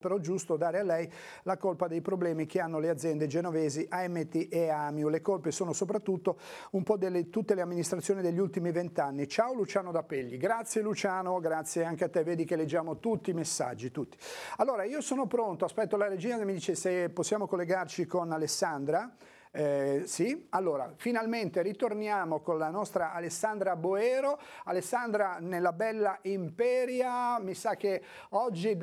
però giusto dare a lei la colpa dei problemi che hanno le aziende genovesi AMT e AMIU. Le colpe sono soprattutto un po' tutte le amministrazioni degli ultimi 20 anni. Ciao Luciano D'Apegli. Grazie Luciano, grazie anche a te, vedi che leggiamo tutti i messaggi, tutti. Allora io sono pronto, aspetto la regia che mi dice se possiamo collegarci con Alessandra. Sì, allora finalmente ritorniamo con la nostra Alessandra Boero. Alessandra nella bella Imperia, mi sa che oggi